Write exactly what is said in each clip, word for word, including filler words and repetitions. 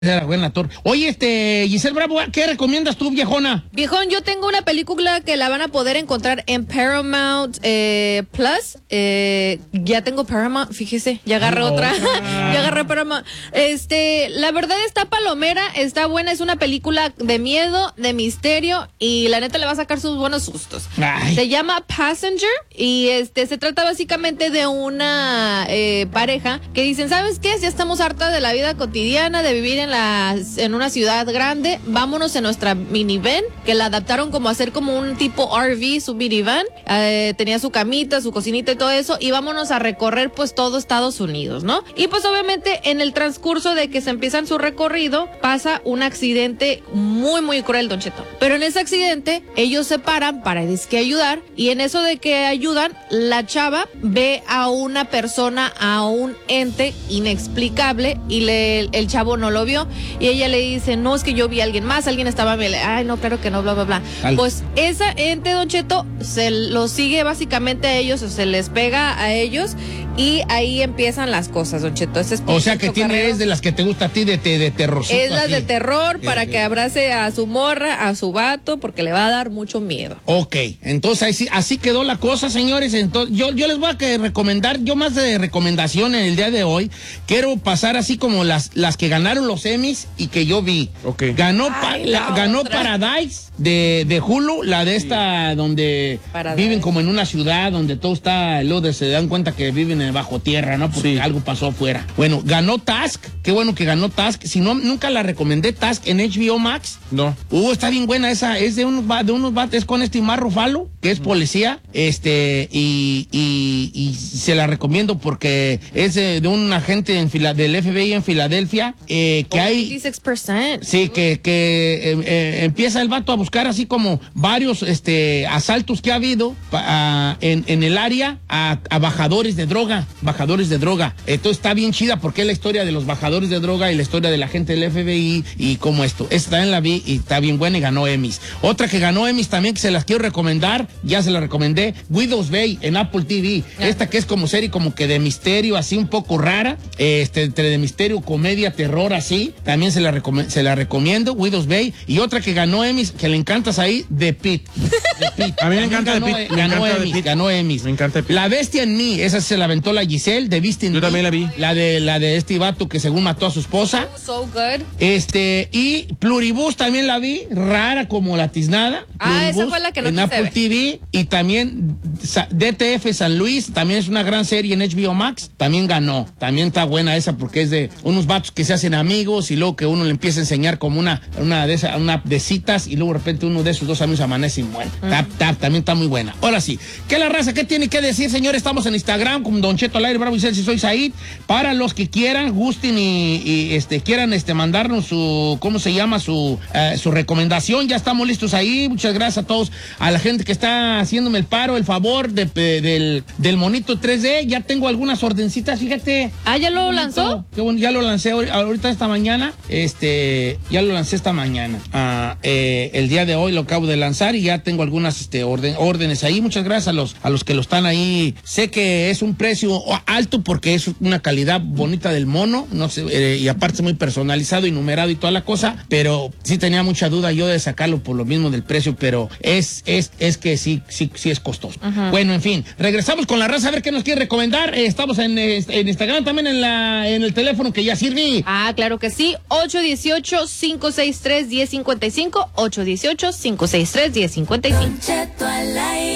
Era buen actor. Oye, este, Giselle Bravo, ¿qué recomiendas tú, viejona? Viejón, yo tengo una película que la van a poder encontrar en Paramount eh, Plus. Eh, ya tengo Paramount, fíjese, ya agarré Oh, otra. ah. ya agarré Paramount. Este, la verdad está palomera, está buena, es una película de miedo, de misterio y la neta le va a sacar sus buenos sustos. Ay. Se llama Passenger y este se trata básicamente de una eh, pareja que dicen, ¿sabes qué? Ya estamos hartas de la vida cotidiana, de vivir en la, en una ciudad grande, vámonos en nuestra minivan, que la adaptaron como a hacer como un tipo R V, su minivan, eh, tenía su camita, su cocinita y todo eso, y vámonos a recorrer pues todo Estados Unidos, ¿no? Y pues obviamente en el transcurso de que se empiezan su recorrido, pasa un accidente muy muy cruel, Don Cheto. Pero en ese accidente, ellos se paran para disque ayudar, y en eso de que ayudan, la chava ve a una persona, a un ente inexplicable, y le, el chavo no lo vio. Y ella le dice, no, es que yo vi a alguien más, alguien estaba, ay, no, claro que no, bla, bla, bla. Al... Pues esa ente, Don Cheto, se lo sigue básicamente a ellos, o se les pega a ellos, y ahí empiezan las cosas, Don Cheto. Ese es o sea que tiene, Carrero. es de las que te gusta a ti, de, de, de terror. Es las así. de terror, Eh, para eh. que abrace a su morra, a su vato, porque le va a dar mucho miedo. Ok, entonces así, así quedó la cosa, señores. Entonces, yo, yo les voy a que recomendar, yo más de recomendación en el día de hoy, quiero pasar así como las, las que ganaron los Emmys y que yo vi. Ok. Ganó, pa- Ay, la- la ganó otra. Paradise de, de Hulu, la de esta donde Paradise. viven como en una ciudad donde todo está, luego se dan cuenta que viven en bajo tierra, ¿no? Porque Sí. algo pasó afuera. Bueno, ganó Task, qué bueno que ganó Task. Si no, nunca la recomendé, Task en H B O Max. No. Uh, está bien buena esa, es de unos, va- de unos vatos, es con este Mar Ruffalo, que es policía, este, y, y, y se la recomiendo porque es de, de un agente en Fila- del F B I en Filadelfia, eh, que hay... veintiséis por ciento. Sí, que, que eh, eh, empieza el vato a buscar así como varios este, asaltos que ha habido pa- a- en, en el área a, a bajadores de droga, bajadores de droga. Entonces está bien chida porque es la historia de los bajadores de droga y la historia de la gente del F B I y como esto. Esta también la vi y está bien buena y ganó Emmys. Otra que ganó Emmys también que se las quiero recomendar, ya se la recomendé, Widow's Bay en Apple T V. Ah. Esta que es como serie como que de misterio, así un poco rara, este, entre de misterio, comedia, terror, así. También se la, recome- se la recomiendo, Widow's Bay. Y otra que ganó Emmys, que le encantas ahí, The Pitt. The Pitt. A mí me También encanta The ganó, Pitt, eh, me Ganó encanta The Emmys, Pitt. ganó Emmys. Me encanta The Pitt. La Bestia en mí, esa se la aventó la Giselle, de Beast in Yo Me. también la vi. La de, la de este vato que según mató a su esposa. So good. Este, y Pluribus también la vi, rara como la tiznada. Ah, esa Pluribus fue la que no en quise Apple ver. T V. Y también Sa- D T F San Luis, también es una gran serie en H B O Max. También ganó. También está buena esa porque es de unos vatos que se hacen amigos y luego que uno le empieza a enseñar como una, una de esas, una de citas y luego de repente uno de esos dos amigos amanece y muere. Tap, tap, también está muy buena. Ahora sí, ¿qué la raza? ¿Qué tiene que decir, señores? Estamos en Instagram con Don Cheto al aire, Bravo y Celsi, soy Said. Para los que quieran, gusten y, y, este, quieran este, mandarnos su, ¿cómo se llama? Su, eh, su recomendación. Ya estamos listos ahí. Muchas gracias a todos, a la gente que está haciéndome el paro, el favor de, de- del, del monito tres D. Ya tengo algunas ordencitas, fíjate. Ah, ¿ya lo Qué lanzó? bonito. Qué bueno, ya lo lancé ahor- ahorita esta mañana. Este, ya lo lancé esta mañana. Ah, eh, el día de hoy lo acabo de lanzar y ya tengo algunas este, orden, órdenes ahí. Muchas gracias a los, a los que lo están ahí. Sé que es un precio alto porque es una calidad bonita del mono, no sé, eh, y aparte es muy personalizado y numerado y toda la cosa, pero sí tenía mucha duda yo de sacarlo por lo mismo del precio, pero es, es, es que sí, sí, sí es costoso. Bueno, en fin, regresamos con la raza a ver qué nos quiere recomendar. Eh, estamos en, eh, en Instagram también en la, en el teléfono que ya sirve. Ah, claro que sí. ocho uno ocho, cinco seis tres, uno cero cinco cinco. ocho uno ocho, cinco seis tres, uno cero cinco cinco. Cheto al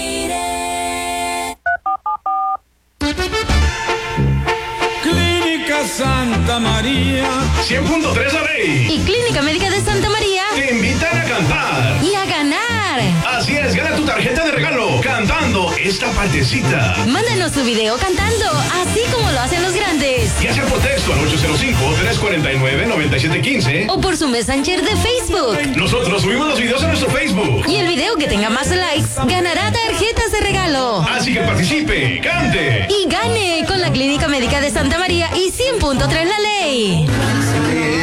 aire. Clínica Santa María. cien punto tres La Ley. Y Clínica Médica de Santa María. Te invitan a cantar. Y a ganar. Así es, gana tu tarjeta de regalo cantando esta partecita. Mándanos tu video cantando, así como lo hacen los grandes. Ya sea por texto al ocho cero cinco, tres cuatro nueve, nueve siete uno cinco. O por su Messenger de Facebook. Nosotros subimos los videos a nuestro Facebook. Y el video que tenga más likes ganará tarjetas de regalo. Así que participe, cante. Y gane con la Clínica Médica de Santa María y cien punto tres La Ley.